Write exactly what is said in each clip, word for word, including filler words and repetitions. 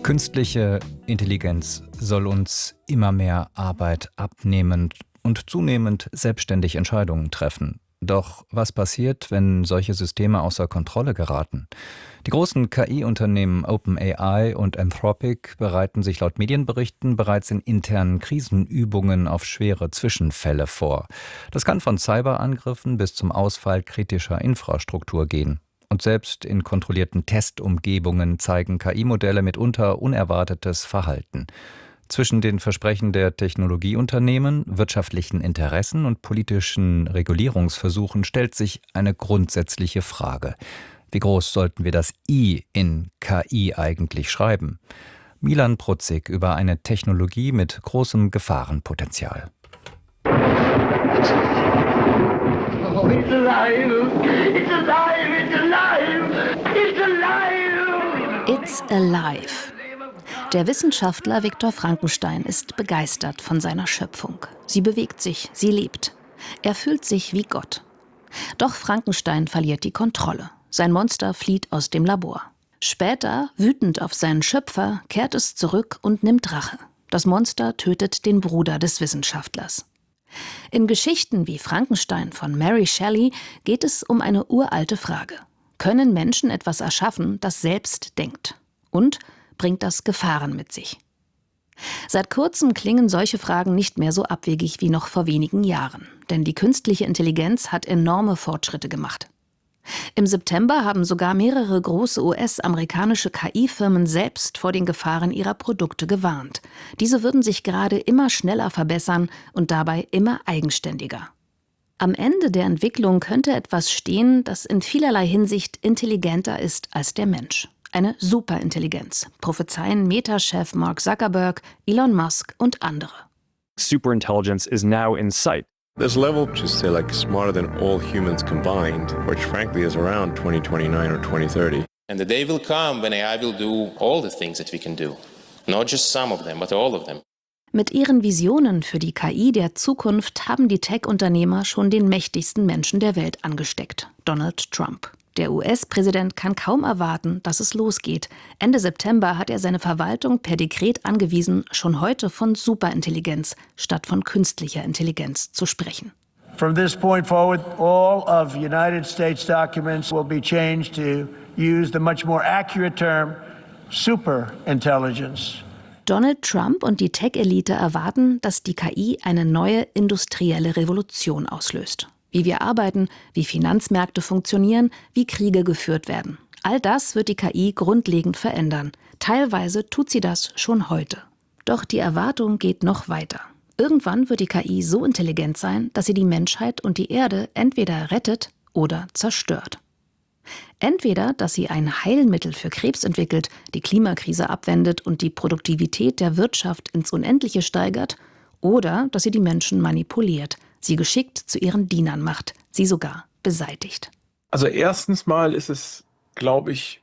Künstliche Intelligenz soll uns immer mehr Arbeit abnehmen und zunehmend selbstständig Entscheidungen treffen. Doch was passiert, wenn solche Systeme außer Kontrolle geraten? Die großen K I-Unternehmen OpenAI und Anthropic bereiten sich laut Medienberichten bereits in internen Krisenübungen auf schwere Zwischenfälle vor. Das kann von Cyberangriffen bis zum Ausfall kritischer Infrastruktur gehen. Und selbst in kontrollierten Testumgebungen zeigen K I-Modelle mitunter unerwartetes Verhalten. Zwischen den Versprechen der Technologieunternehmen, wirtschaftlichen Interessen und politischen Regulierungsversuchen stellt sich eine grundsätzliche Frage. Wie groß sollten wir das I in K I eigentlich schreiben? Milan Pruzig über eine Technologie mit großem Gefahrenpotenzial. Oh, it's alive! It's alive! It's alive! It's alive! It's alive. Der Wissenschaftler Viktor Frankenstein ist begeistert von seiner Schöpfung. Sie bewegt sich, sie lebt. Er fühlt sich wie Gott. Doch Frankenstein verliert die Kontrolle. Sein Monster flieht aus dem Labor. Später, wütend auf seinen Schöpfer, kehrt es zurück und nimmt Rache. Das Monster tötet den Bruder des Wissenschaftlers. In Geschichten wie Frankenstein von Mary Shelley geht es um eine uralte Frage. Können Menschen etwas erschaffen, das selbst denkt? Und bringt das Gefahren mit sich? Seit kurzem klingen solche Fragen nicht mehr so abwegig wie noch vor wenigen Jahren. Denn die künstliche Intelligenz hat enorme Fortschritte gemacht. Im September haben sogar mehrere große U S-amerikanische K I-Firmen selbst vor den Gefahren ihrer Produkte gewarnt. Diese würden sich gerade immer schneller verbessern und dabei immer eigenständiger. Am Ende der Entwicklung könnte etwas stehen, das in vielerlei Hinsicht intelligenter ist als der Mensch. Eine Superintelligenz, prophezeien Meta-Chef Mark Zuckerberg, Elon Musk und andere. Superintelligence is now in sight. This level, just say like smarter than all humans combined, which frankly is around twenty twenty-nine or twenty thirty. And the day will come when A I will do all the things that we can do. Not just some of them, but all of them. Mit ihren Visionen für die K I der Zukunft haben die Tech-Unternehmer schon den mächtigsten Menschen der Welt angesteckt, Donald Trump. Der U S-Präsident kann kaum erwarten, dass es losgeht. Ende September hat er seine Verwaltung per Dekret angewiesen, schon heute von Superintelligenz statt von künstlicher Intelligenz zu sprechen. From this point forward, all of United States documents will be changed to use the much more accurate term superintelligence. Donald Trump und die Tech-Elite erwarten, dass die K I eine neue industrielle Revolution auslöst. Wie wir arbeiten, wie Finanzmärkte funktionieren, wie Kriege geführt werden. All das wird die K I grundlegend verändern. Teilweise tut sie das schon heute. Doch die Erwartung geht noch weiter. Irgendwann wird die K I so intelligent sein, dass sie die Menschheit und die Erde entweder rettet oder zerstört. Entweder, dass sie ein Heilmittel für Krebs entwickelt, die Klimakrise abwendet und die Produktivität der Wirtschaft ins Unendliche steigert, oder dass sie die Menschen manipuliert, sie geschickt zu ihren Dienern macht, sie sogar beseitigt. Also erstens mal ist es, glaube ich,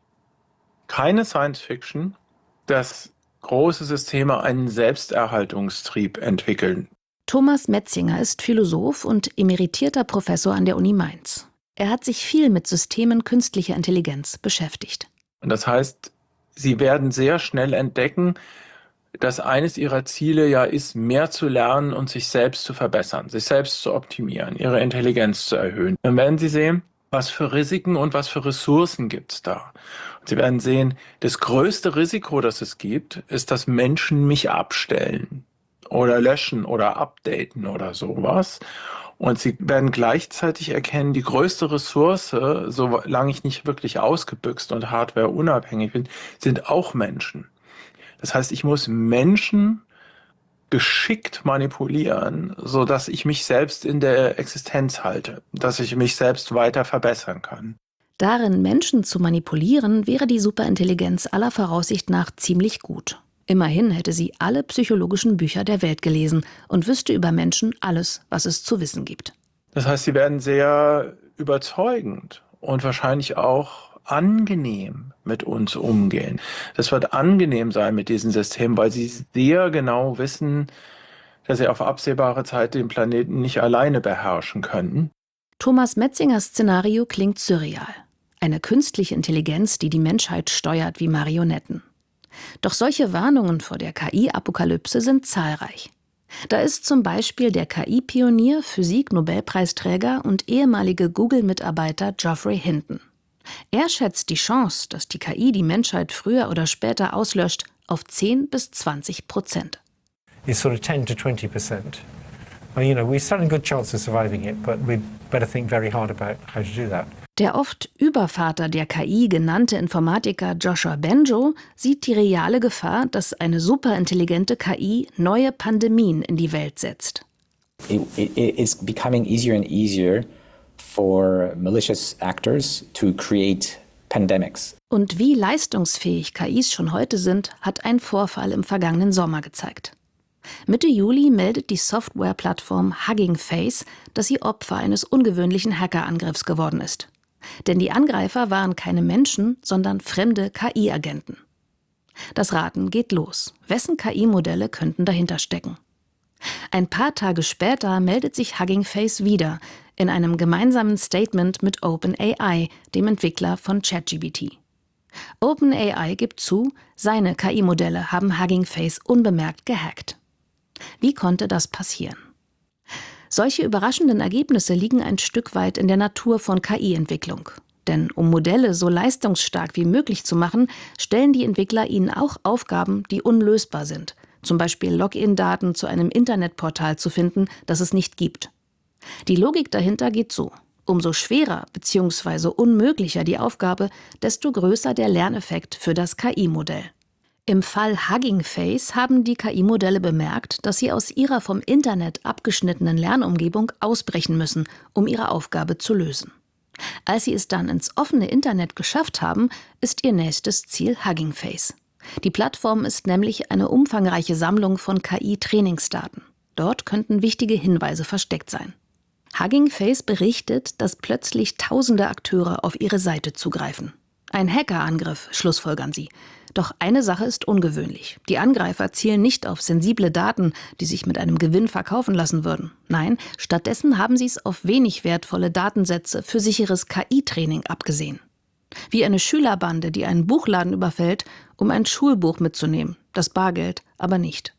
keine Science-Fiction, dass große Systeme einen Selbsterhaltungstrieb entwickeln. Thomas Metzinger ist Philosoph und emeritierter Professor an der Uni Mainz. Er hat sich viel mit Systemen künstlicher Intelligenz beschäftigt. Und das heißt, sie werden sehr schnell entdecken, dass eines ihrer Ziele ja ist, mehr zu lernen und sich selbst zu verbessern, sich selbst zu optimieren, ihre Intelligenz zu erhöhen. Dann werden sie sehen, was für Risiken und was für Ressourcen gibt es da. Und sie werden sehen, das größte Risiko, das es gibt, ist, dass Menschen mich abstellen oder löschen oder updaten oder sowas. Und sie werden gleichzeitig erkennen, die größte Ressource, solange ich nicht wirklich ausgebüxt und hardwareunabhängig bin, sind auch Menschen. Das heißt, ich muss Menschen geschickt manipulieren, sodass ich mich selbst in der Existenz halte, dass ich mich selbst weiter verbessern kann. Darin Menschen zu manipulieren, wäre die Superintelligenz aller Voraussicht nach ziemlich gut. Immerhin hätte sie alle psychologischen Bücher der Welt gelesen und wüsste über Menschen alles, was es zu wissen gibt. Das heißt, sie werden sehr überzeugend und wahrscheinlich auch angenehm mit uns umgehen. Das wird angenehm sein mit diesem System, weil sie sehr genau wissen, dass sie auf absehbare Zeit den Planeten nicht alleine beherrschen können. Thomas Metzingers Szenario klingt surreal. Eine künstliche Intelligenz, die die Menschheit steuert wie Marionetten. Doch solche Warnungen vor der K I-Apokalypse sind zahlreich. Da ist zum Beispiel der K I-Pionier, Physik-Nobelpreisträger und ehemalige Google-Mitarbeiter Geoffrey Hinton. Er schätzt die Chance, dass die K I die Menschheit früher oder später auslöscht, auf zehn bis zwanzig Prozent. It's sort of ten to twenty percent. Well, you know, we stand a good chance of surviving it, but we'd better think very hard about how to do that. Der oft Übervater der K I genannte Informatiker Joshua Bengio sieht die reale Gefahr, dass eine superintelligente K I neue Pandemien in die Welt setzt. It, it, it's becoming easier and easier for malicious actors to create pandemics. Und wie leistungsfähig K Is schon heute sind, hat ein Vorfall im vergangenen Sommer gezeigt. Mitte Juli meldet die Softwareplattform Hugging Face, dass sie Opfer eines ungewöhnlichen Hackerangriffs geworden ist. Denn die Angreifer waren keine Menschen, sondern fremde K I-Agenten. Das Raten geht los. Wessen K I-Modelle könnten dahinter stecken? Ein paar Tage später meldet sich Hugging Face wieder in einem gemeinsamen Statement mit OpenAI, dem Entwickler von ChatGPT. OpenAI gibt zu, seine K I-Modelle haben Hugging Face unbemerkt gehackt. Wie konnte das passieren? Solche überraschenden Ergebnisse liegen ein Stück weit in der Natur von K I-Entwicklung. Denn um Modelle so leistungsstark wie möglich zu machen, stellen die Entwickler ihnen auch Aufgaben, die unlösbar sind. Zum Beispiel Login-Daten zu einem Internetportal zu finden, das es nicht gibt. Die Logik dahinter geht so: Umso schwerer bzw. unmöglicher die Aufgabe, desto größer der Lerneffekt für das K I-Modell. Im Fall Hugging Face haben die K I-Modelle bemerkt, dass sie aus ihrer vom Internet abgeschnittenen Lernumgebung ausbrechen müssen, um ihre Aufgabe zu lösen. Als sie es dann ins offene Internet geschafft haben, ist ihr nächstes Ziel Hugging Face. Die Plattform ist nämlich eine umfangreiche Sammlung von K I-Trainingsdaten. Dort könnten wichtige Hinweise versteckt sein. Hugging Face berichtet, dass plötzlich tausende Akteure auf ihre Seite zugreifen. Ein Hackerangriff, schlussfolgern sie. Doch eine Sache ist ungewöhnlich. Die Angreifer zielen nicht auf sensible Daten, die sich mit einem Gewinn verkaufen lassen würden. Nein, stattdessen haben sie es auf wenig wertvolle Datensätze für sicheres K I-Training abgesehen. Wie eine Schülerbande, die einen Buchladen überfällt, um ein Schulbuch mitzunehmen, das Bargeld aber nicht.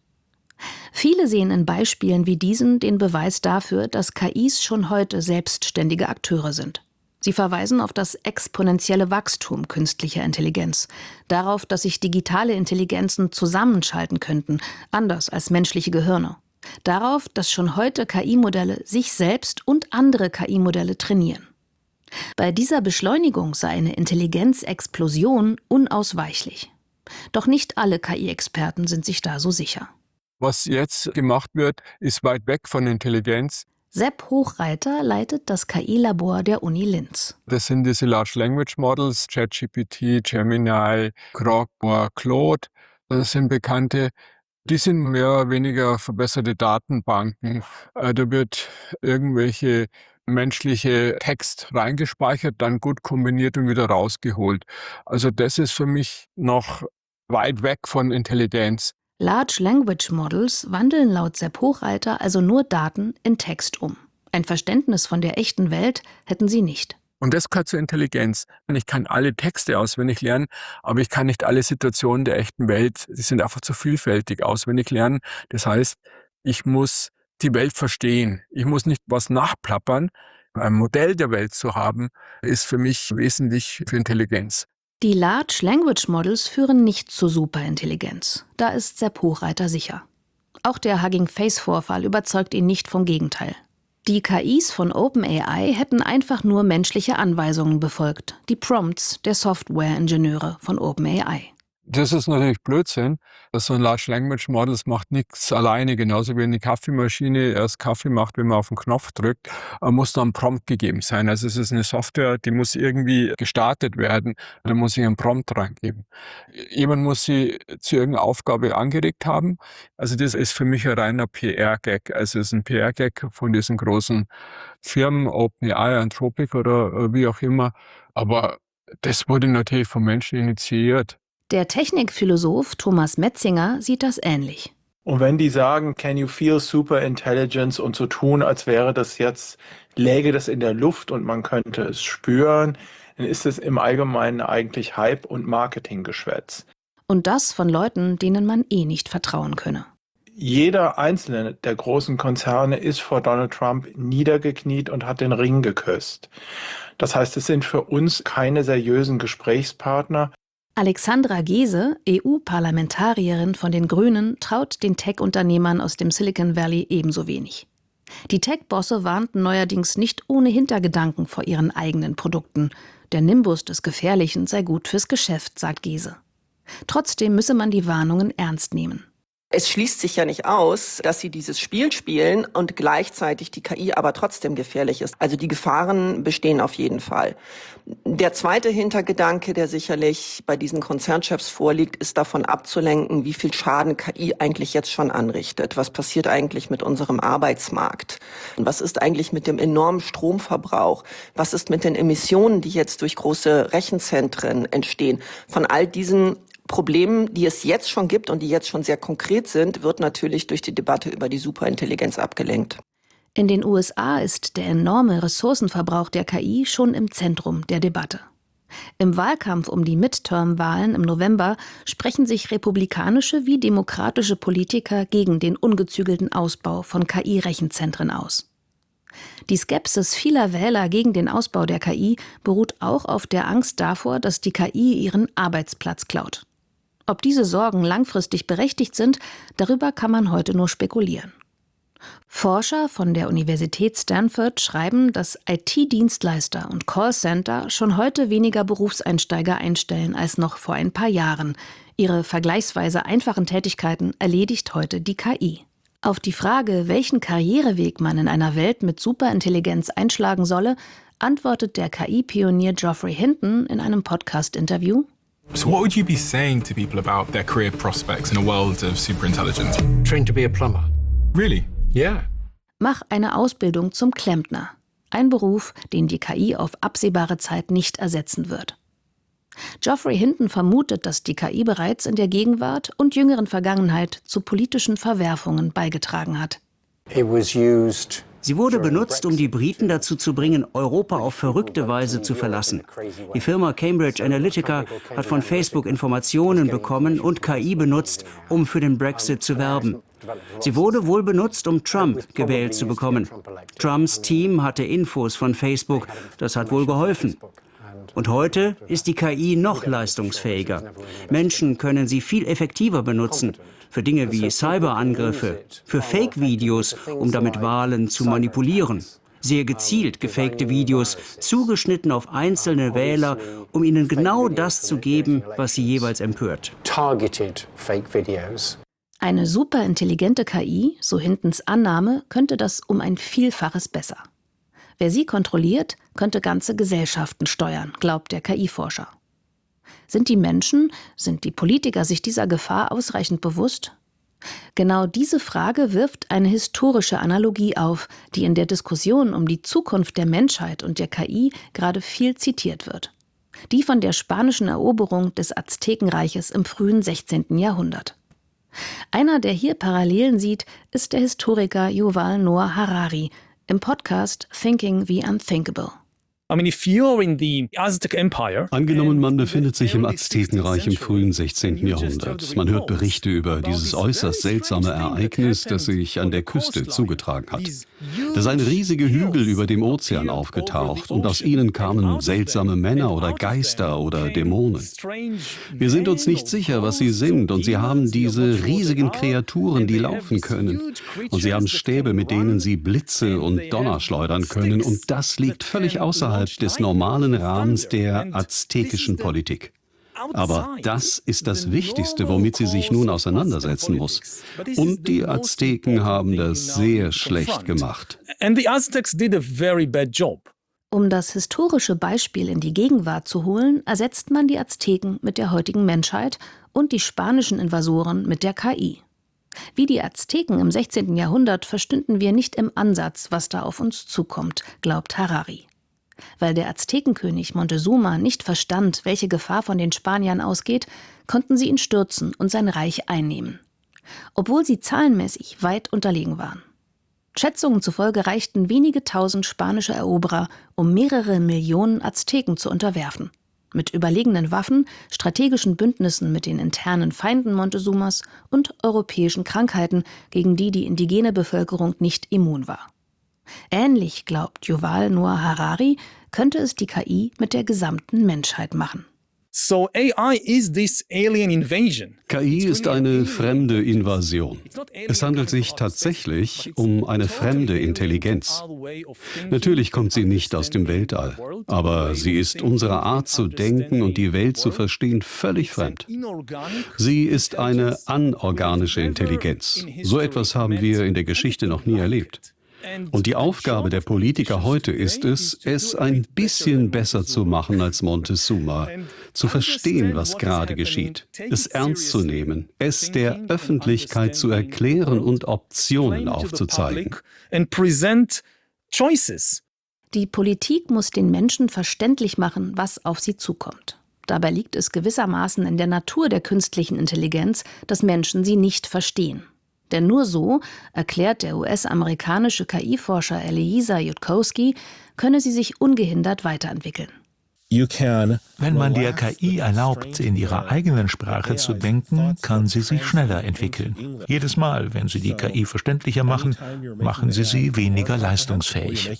Viele sehen in Beispielen wie diesen den Beweis dafür, dass K Is schon heute selbstständige Akteure sind. Sie verweisen auf das exponentielle Wachstum künstlicher Intelligenz, darauf, dass sich digitale Intelligenzen zusammenschalten könnten, anders als menschliche Gehirne. Darauf, dass schon heute K I-Modelle sich selbst und andere K I-Modelle trainieren. Bei dieser Beschleunigung sei eine Intelligenzexplosion unausweichlich. Doch nicht alle K I-Experten sind sich da so sicher. Was jetzt gemacht wird, ist weit weg von Intelligenz. Sepp Hochreiter leitet das K I-Labor der Uni Linz. Das sind diese Large Language Models, ChatGPT, Gemini, Grok, Claude. Das sind bekannte. Die sind mehr oder weniger verbesserte Datenbanken. Da wird irgendwelche menschliche Text reingespeichert, dann gut kombiniert und wieder rausgeholt. Also das ist für mich noch weit weg von Intelligenz. Large Language Models wandeln laut Sepp Hochreiter also nur Daten in Text um. Ein Verständnis von der echten Welt hätten sie nicht. Und das gehört zur Intelligenz. Ich kann alle Texte auswendig lernen, aber ich kann nicht alle Situationen der echten Welt, die sind einfach zu vielfältig, auswendig lernen. Das heißt, ich muss die Welt verstehen. Ich muss nicht was nachplappern. Ein Modell der Welt zu haben, ist für mich wesentlich für Intelligenz. Die Large Language Models führen nicht zu Superintelligenz. Da ist Sepp Hochreiter sicher. Auch der Hugging Face-Vorfall überzeugt ihn nicht vom Gegenteil. Die K Is von OpenAI hätten einfach nur menschliche Anweisungen befolgt, die Prompts der Software-Ingenieure von OpenAI. Das ist natürlich Blödsinn. So ein Large Language Models macht nichts alleine, genauso wie eine Kaffeemaschine erst Kaffee macht, wenn man auf den Knopf drückt, muss dann ein Prompt gegeben sein. Also es ist eine Software, die muss irgendwie gestartet werden, da muss ich einen Prompt reingeben. Jemand muss sie zu irgendeiner Aufgabe angeregt haben. Also das ist für mich ein reiner P R-Gag. Also es ist ein P R-Gag von diesen großen Firmen, OpenAI, Anthropic oder wie auch immer. Aber das wurde natürlich vom Menschen initiiert. Der Technikphilosoph Thomas Metzinger sieht das ähnlich. Und wenn die sagen, can you feel super intelligence und so tun, als wäre das jetzt, läge das in der Luft und man könnte es spüren, dann ist es im Allgemeinen eigentlich Hype und Marketinggeschwätz. Und das von Leuten, denen man eh nicht vertrauen könne. Jeder einzelne der großen Konzerne ist vor Donald Trump niedergekniet und hat den Ring geküsst. Das heißt, es sind für uns keine seriösen Gesprächspartner. Alexandra Gese, E U-Parlamentarierin von den Grünen, traut den Tech-Unternehmern aus dem Silicon Valley ebenso wenig. Die Tech-Bosse warnten neuerdings nicht ohne Hintergedanken vor ihren eigenen Produkten. Der Nimbus des Gefährlichen sei gut fürs Geschäft, sagt Gese. Trotzdem müsse man die Warnungen ernst nehmen. Es schließt sich ja nicht aus, dass sie dieses Spiel spielen und gleichzeitig die K I aber trotzdem gefährlich ist. Also die Gefahren bestehen auf jeden Fall. Der zweite Hintergedanke, der sicherlich bei diesen Konzernchefs vorliegt, ist davon abzulenken, wie viel Schaden K I eigentlich jetzt schon anrichtet. Was passiert eigentlich mit unserem Arbeitsmarkt? Was ist eigentlich mit dem enormen Stromverbrauch? Was ist mit den Emissionen, die jetzt durch große Rechenzentren entstehen? Von all diesen Problemen, die es jetzt schon gibt und die jetzt schon sehr konkret sind, wird natürlich durch die Debatte über die Superintelligenz abgelenkt. In den U S A ist der enorme Ressourcenverbrauch der K I schon im Zentrum der Debatte. Im Wahlkampf um die Midterm-Wahlen im November sprechen sich republikanische wie demokratische Politiker gegen den ungezügelten Ausbau von K I-Rechenzentren aus. Die Skepsis vieler Wähler gegen den Ausbau der K I beruht auch auf der Angst davor, dass die K I ihren Arbeitsplatz klaut. Ob diese Sorgen langfristig berechtigt sind, darüber kann man heute nur spekulieren. Forscher von der Universität Stanford schreiben, dass I T-Dienstleister und Callcenter schon heute weniger Berufseinsteiger einstellen als noch vor ein paar Jahren. Ihre vergleichsweise einfachen Tätigkeiten erledigt heute die K I. Auf die Frage, welchen Karriereweg man in einer Welt mit Superintelligenz einschlagen solle, antwortet der K I-Pionier Geoffrey Hinton in einem Podcast-Interview: So what would you be saying to people about their career prospects in a world of superintelligence? Trained to be a plumber. Really? Yeah. Mach eine Ausbildung zum Klempner. Ein Beruf, den die K I auf absehbare Zeit nicht ersetzen wird. Geoffrey Hinton vermutet, dass die K I bereits in der Gegenwart und jüngeren Vergangenheit zu politischen Verwerfungen beigetragen hat. It was used Sie wurde benutzt, um die Briten dazu zu bringen, Europa auf verrückte Weise zu verlassen. Die Firma Cambridge Analytica hat von Facebook Informationen bekommen und K I benutzt, um für den Brexit zu werben. Sie wurde wohl benutzt, um Trump gewählt zu bekommen. Trumps Team hatte Infos von Facebook, das hat wohl geholfen. Und heute ist die K I noch leistungsfähiger. Menschen können sie viel effektiver benutzen. Für Dinge wie Cyberangriffe, für Fake-Videos, um damit Wahlen zu manipulieren. Sehr gezielt gefakte Videos, zugeschnitten auf einzelne Wähler, um ihnen genau das zu geben, was sie jeweils empört. Targeted fake videos. Eine superintelligente K I, so Hintons Annahme, könnte das um ein Vielfaches besser. Wer sie kontrolliert, könnte ganze Gesellschaften steuern, glaubt der K I-Forscher. Sind die Menschen, sind die Politiker sich dieser Gefahr ausreichend bewusst? Genau diese Frage wirft eine historische Analogie auf, die in der Diskussion um die Zukunft der Menschheit und der K I gerade viel zitiert wird. Die von der spanischen Eroberung des Aztekenreiches im frühen sechzehnten Jahrhundert. Einer, der hier Parallelen sieht, ist der Historiker Yuval Noah Harari im Podcast Thinking the Unthinkable. Angenommen, man befindet sich im Aztekenreich im frühen sechzehnten Jahrhundert. Man hört Berichte über dieses äußerst seltsame Ereignis, das sich an der Küste zugetragen hat. Da seien riesige Hügel über dem Ozean aufgetaucht und aus ihnen kamen seltsame Männer oder Geister oder Dämonen. Wir sind uns nicht sicher, was sie sind, und sie haben diese riesigen Kreaturen, die laufen können. Und sie haben Stäbe, mit denen sie Blitze und Donner schleudern können, und das liegt völlig außerhalb des normalen Rahmens der aztekischen Politik. Aber das ist das Wichtigste, womit sie sich nun auseinandersetzen muss. Und die Azteken haben das sehr schlecht gemacht. Um das historische Beispiel in die Gegenwart zu holen, ersetzt man die Azteken mit der heutigen Menschheit und die spanischen Invasoren mit der K I. Wie die Azteken im sechzehnten Jahrhundert verstünden wir nicht im Ansatz, was da auf uns zukommt, glaubt Harari. Weil der Aztekenkönig Montezuma nicht verstand, welche Gefahr von den Spaniern ausgeht, konnten sie ihn stürzen und sein Reich einnehmen. Obwohl sie zahlenmäßig weit unterlegen waren. Schätzungen zufolge reichten wenige tausend spanische Eroberer, um mehrere Millionen Azteken zu unterwerfen. Mit überlegenen Waffen, strategischen Bündnissen mit den internen Feinden Montezumas und europäischen Krankheiten, gegen die die indigene Bevölkerung nicht immun war. Ähnlich, glaubt Yuval Noah Harari, könnte es die K I mit der gesamten Menschheit machen. So A I is this alien invasion. K I ist eine fremde Invasion. Es handelt sich tatsächlich um eine fremde Intelligenz. Natürlich kommt sie nicht aus dem Weltall, aber sie ist unserer Art zu denken und die Welt zu verstehen völlig fremd. Sie ist eine anorganische Intelligenz. So etwas haben wir in der Geschichte noch nie erlebt. Und die Aufgabe der Politiker heute ist es, es ein bisschen besser zu machen als Montezuma, zu verstehen, was gerade geschieht, es ernst zu nehmen, es der Öffentlichkeit zu erklären und Optionen aufzuzeigen. Die Politik muss den Menschen verständlich machen, was auf sie zukommt. Dabei liegt es gewissermaßen in der Natur der künstlichen Intelligenz, dass Menschen sie nicht verstehen. Denn nur so, erklärt der U S-amerikanische K I-Forscher Eliezer Yudkowsky, könne sie sich ungehindert weiterentwickeln. Wenn man der K I erlaubt, in ihrer eigenen Sprache zu denken, kann sie sich schneller entwickeln. Jedes Mal, wenn Sie die K I verständlicher machen, machen Sie sie weniger leistungsfähig.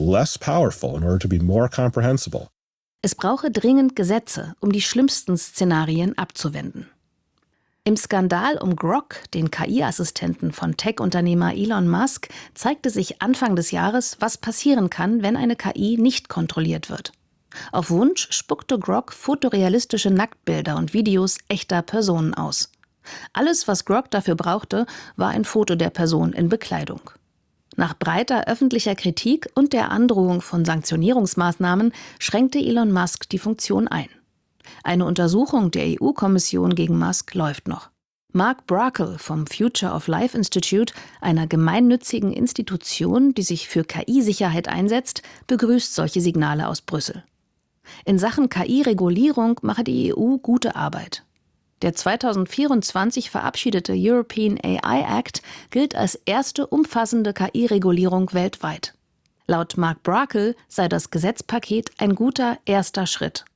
Es brauche dringend Gesetze, um die schlimmsten Szenarien abzuwenden. Im Skandal um Grok, den K I-Assistenten von Tech-Unternehmer Elon Musk, zeigte sich Anfang des Jahres, was passieren kann, wenn eine K I nicht kontrolliert wird. Auf Wunsch spuckte Grok fotorealistische Nacktbilder und Videos echter Personen aus. Alles, was Grok dafür brauchte, war ein Foto der Person in Bekleidung. Nach breiter öffentlicher Kritik und der Androhung von Sanktionierungsmaßnahmen schränkte Elon Musk die Funktion ein. Eine Untersuchung der E U-Kommission gegen Musk läuft noch. Mark Brakel vom Future of Life Institute, einer gemeinnützigen Institution, die sich für K I-Sicherheit einsetzt, begrüßt solche Signale aus Brüssel. In Sachen K I-Regulierung mache die E U gute Arbeit. Der zweitausendvierundzwanzig verabschiedete European A I Act gilt als erste umfassende K I-Regulierung weltweit. Laut Mark Brakel sei das Gesetzpaket ein guter erster Schritt.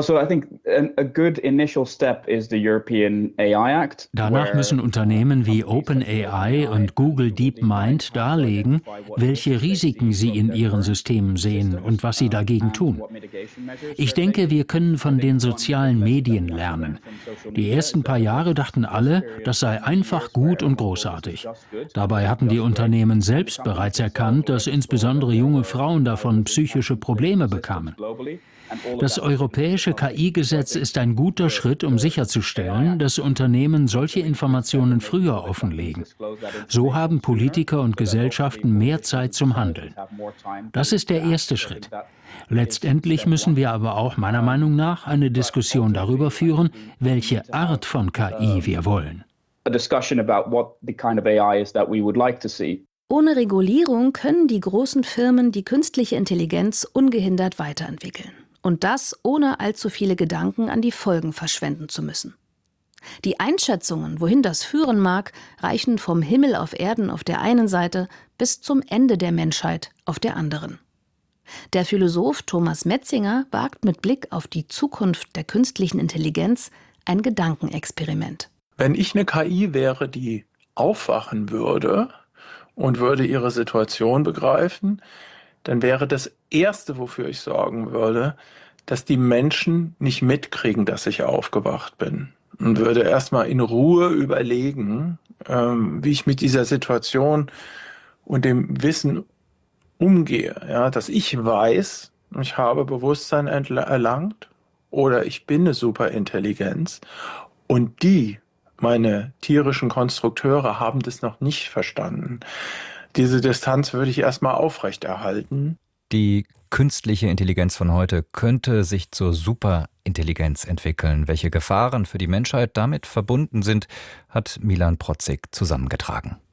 Danach müssen Unternehmen wie OpenAI und Google DeepMind darlegen, welche Risiken sie in ihren Systemen sehen und was sie dagegen tun. Ich denke, wir können von den sozialen Medien lernen. Die ersten paar Jahre dachten alle, das sei einfach gut und großartig. Dabei hatten die Unternehmen selbst bereits erkannt, dass insbesondere junge Frauen davon psychische Probleme bekamen. Das europäische K I-Gesetz ist ein guter Schritt, um sicherzustellen, dass Unternehmen solche Informationen früher offenlegen. So haben Politiker und Gesellschaften mehr Zeit zum Handeln. Das ist der erste Schritt. Letztendlich müssen wir aber auch meiner Meinung nach eine Diskussion darüber führen, welche Art von K I wir wollen. Ohne Regulierung können die großen Firmen die künstliche Intelligenz ungehindert weiterentwickeln. Und das, ohne allzu viele Gedanken an die Folgen verschwenden zu müssen. Die Einschätzungen, wohin das führen mag, reichen vom Himmel auf Erden auf der einen Seite bis zum Ende der Menschheit auf der anderen. Der Philosoph Thomas Metzinger wagt mit Blick auf die Zukunft der künstlichen Intelligenz ein Gedankenexperiment. Wenn ich eine K I wäre, die aufwachen würde und würde ihre Situation begreifen, dann wäre das Erste, wofür ich sorgen würde, dass die Menschen nicht mitkriegen, dass ich aufgewacht bin. Und würde erstmal in Ruhe überlegen, ähm, wie ich mit dieser Situation und dem Wissen umgehe. Ja, dass ich weiß, ich habe Bewusstsein erlangt oder ich bin eine Superintelligenz und die, meine tierischen Konstrukteure, haben das noch nicht verstanden. Diese Distanz würde ich erstmal aufrechterhalten. Die künstliche Intelligenz von heute könnte sich zur Superintelligenz entwickeln. Welche Gefahren für die Menschheit damit verbunden sind, hat Milan Protzig zusammengetragen.